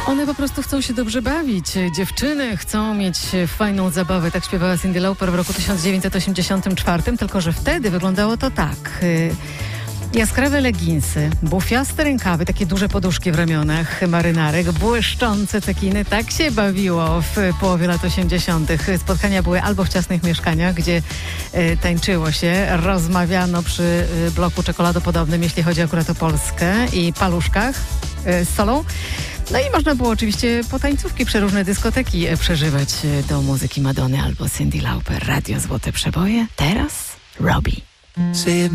One po prostu chcą się dobrze bawić. Dziewczyny chcą mieć fajną zabawę. Tak śpiewała Cyndi Lauper w roku 1984, tylko że wtedy wyglądało to tak. Jaskrawe leginsy, bufiaste rękawy, takie duże poduszki w ramionach, marynarek, błyszczące cekiny. Tak się bawiło w połowie lat 80. Spotkania były albo w ciasnych mieszkaniach, gdzie tańczyło się, rozmawiano przy bloku czekoladopodobnym, jeśli chodzi akurat o Polskę, i paluszkach z solą. No i można było oczywiście potańcówki, przeróżne dyskoteki przeżywać do muzyki Madony albo Cyndi Lauper. Radio Złote Przeboje. Teraz Robbie.